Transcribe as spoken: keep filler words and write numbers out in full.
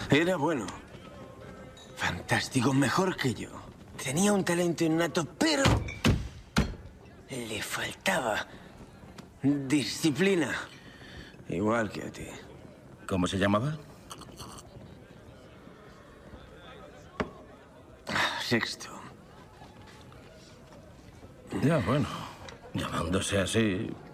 Era bueno. Fantástico, mejor que yo. Tenía un talento innato, pero le faltaba disciplina. Igual que a ti. ¿Cómo se llamaba? Sexto. Ya, bueno. Llamándose así,